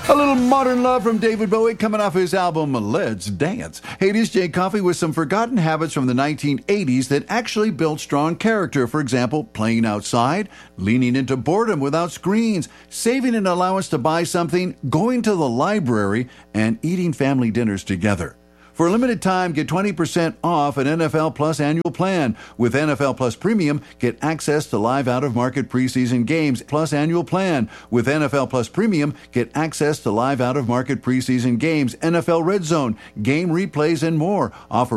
A little modern love from David Bowie coming off his album Let's Dance. Hey, it is Jay Coffey with some forgotten habits from the 1980s that actually built strong character. For example, playing outside, leaning into boredom without screens, saving an allowance to buy something, going to the library, and eating family dinners together. For a limited time, get 20% off an NFL Plus annual plan. With NFL Plus Premium, get access to live out-of-market preseason games plus annual plan. With NFL Plus Premium, get access to live out-of-market preseason games, NFL Red Zone, game replays, and more. Offer